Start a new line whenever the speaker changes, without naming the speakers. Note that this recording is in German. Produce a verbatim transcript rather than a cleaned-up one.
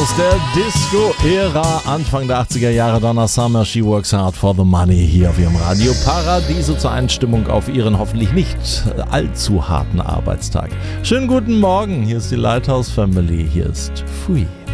aus der Disco-Ära, Anfang der achtziger Jahre. Donna Summer, She Works Hard for the Money, hier auf ihrem Radio Paradiso zur Einstimmung auf ihren hoffentlich nicht allzu harten Arbeitstag. Schönen guten Morgen, hier ist die Lighthouse Family, hier ist Free.